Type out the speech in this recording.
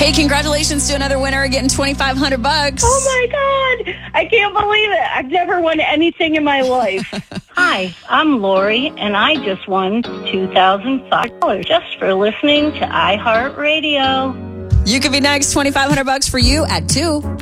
Hey, congratulations to another winner getting $2,500. Oh my God. I can't believe it. I've never won anything in my life. Hi, I'm Lori, and I just won $2,005 just for listening to iHeartRadio. You could be next. $2,500 for you at 2.